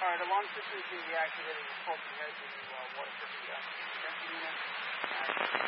Alright, alarm system is being deactivated. Report to head to the water system unit.